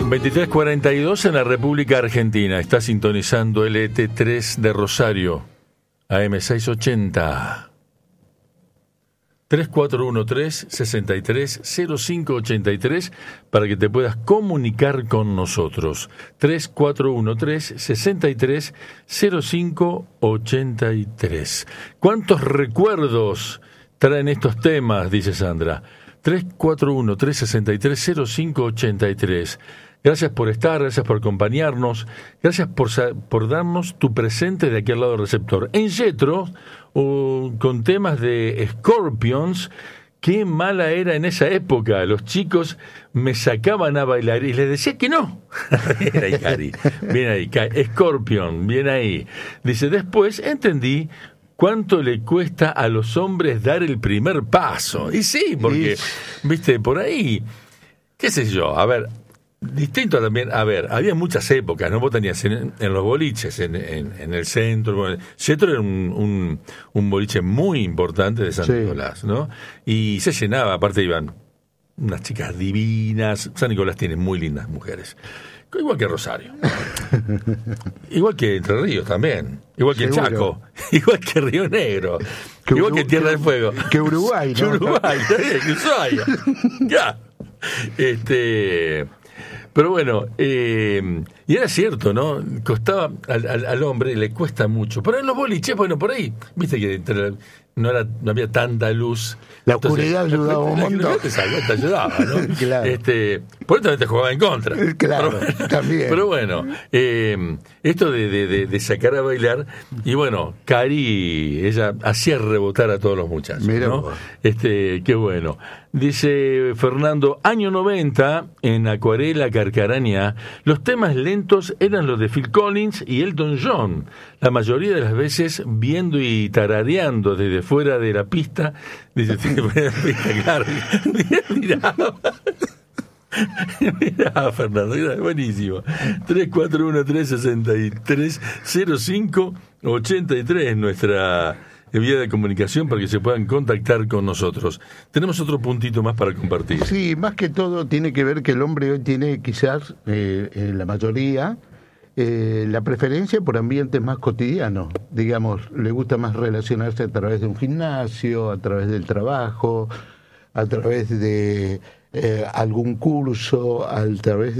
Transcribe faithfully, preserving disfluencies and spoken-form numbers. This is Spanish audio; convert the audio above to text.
veintitrés cuarenta y dos en la República Argentina. Está sintonizando L T tres de Rosario, A M seiscientos ochenta. tres cuatro uno tres, seis tres cero cinco ocho tres para que te puedas comunicar con nosotros. tres cuatro uno tres, seis tres cero cinco ocho tres. ¿Cuántos recuerdos traen estos temas? Dice Sandra. tres cuatro uno tres, seis tres cero cinco ocho tres. Gracias por estar, gracias por acompañarnos, gracias por, por darnos tu presente de aquí al lado del receptor. En Yetro, uh, con temas de Scorpions, qué mala era en esa época. Los chicos me sacaban a bailar y les decía que no. Bien ahí, Cari, bien ahí, Scorpion, bien ahí. Dice, después entendí cuánto le cuesta a los hombres dar el primer paso. Y sí, porque, sí. viste, por ahí, qué sé yo, a ver... Distinto también, a ver, había muchas épocas, ¿no? Vos tenías en, en los boliches, en, en, en el centro. Yetro era un, un, un boliche muy importante de San sí. Nicolás, ¿no? Y se llenaba, aparte iban unas chicas divinas. San Nicolás tiene muy lindas mujeres. Igual que Rosario. Igual que Entre Ríos también. Igual que Seguro. Chaco. Igual que Río Negro. Que igual Uru- que Tierra que, del Fuego. Que Uruguay, ¿no? Que Uruguay, que Ushuaia. Ya. Este... Pero bueno, eh, y era cierto, ¿no? Costaba al, al, al hombre, le cuesta mucho. Pero en los boliches, bueno, por ahí, viste que entre, no, era, no había tanta luz. La oscuridad Entonces, ayudaba un montón. Te, te, te ayudaba, ¿no? Claro. Este, por eso también te jugaba en contra. Claro, pero, también. Pero bueno, eh, esto de, de, de, de sacar a bailar, y bueno, Cari, ella hacía rebotar a todos los muchachos, Mira ¿no? Vos. Este, qué bueno. Dice Fernando, año noventa, en Acuarela Carcaraña, los temas lentos eran los de Phil Collins y Elton John. La mayoría de las veces viendo y tarareando desde fuera de la pista. Dice, claro, miraba. Mirá, Fernando, mirá, buenísimo. tres cuatro uno tres, seis tres cero cinco ocho tres, nuestra vía de comunicación para que se puedan contactar con nosotros. Tenemos otro puntito más para compartir. Sí, más que todo tiene que ver que el hombre hoy tiene quizás, eh, eh, la mayoría, eh, la preferencia por ambientes más cotidianos. Digamos, le gusta más relacionarse a través de un gimnasio, a través del trabajo, a través de eh, algún curso, a través